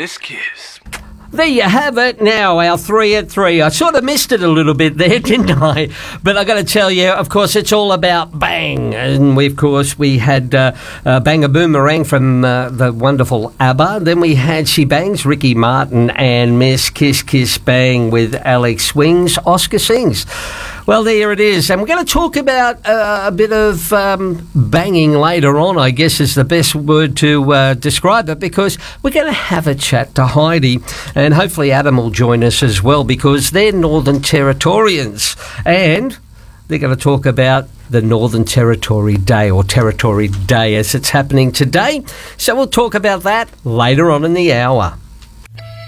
Kiss Kiss. There you have it now, our 3 at 3. I sort of missed it a little bit there, didn't I? But I got to tell you, of course, it's all about Bang. And we had Bang a Boomerang from the wonderful ABBA. Then we had She Bangs, Ricky Martin, and Miss Kiss Kiss Bang with Alex Swings, Oscar Sings. Well, there it is. And we're going to talk about a bit of banging later on, I guess is the best word to describe it, because we're going to have a chat to Heidi. And hopefully Adam will join us as well, because they're Northern Territorians. And they're going to talk about the Northern Territory Day, or Territory Day as it's happening today. So we'll talk about that later on in the hour.